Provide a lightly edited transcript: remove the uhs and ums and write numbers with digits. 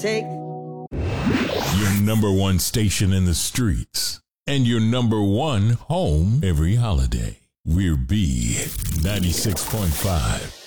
Take your number one station in the streets and your number one home every holiday. We're B 96.5.